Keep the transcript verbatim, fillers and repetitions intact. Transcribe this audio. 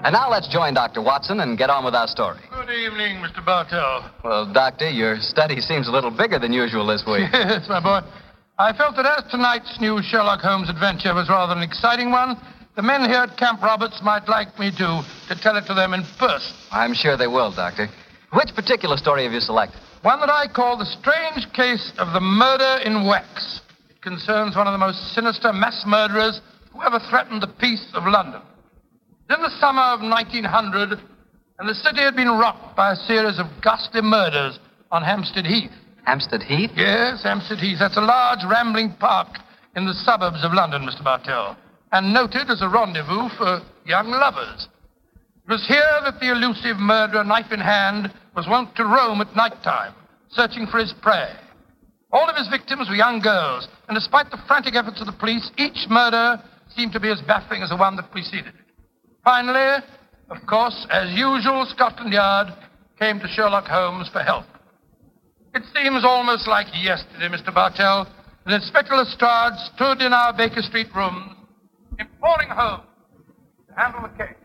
And now let's join Doctor Watson and get on with our story. Good evening, Mister Bartell. Well, Doctor, your study seems a little bigger than usual this week. Yes, my boy. I felt that as tonight's new Sherlock Holmes adventure was rather an exciting one, the men here at Camp Roberts might like me to, to tell it to them in person. I'm sure they will, Doctor. Which particular story have you selected? One that I call The Strange Case of the Murder in Wax. It concerns one of the most sinister mass murderers who ever threatened the peace of London. In the summer of nineteen hundred, and the city had been rocked by a series of ghastly murders on Hampstead Heath. Hampstead Heath? Yes, Hampstead Heath. That's a large rambling park in the suburbs of London, Mister Bartell, and noted as a rendezvous for young lovers. It was here that the elusive murderer, knife in hand, was wont to roam at night time, searching for his prey. All of his victims were young girls, and despite the frantic efforts of the police, each murder seemed to be as baffling as the one that preceded it. Finally, of course, as usual, Scotland Yard came to Sherlock Holmes for help. It seems almost like yesterday, Mister Bartell, that Inspector Lestrade stood in our Baker Street rooms, imploring Holmes to handle the case.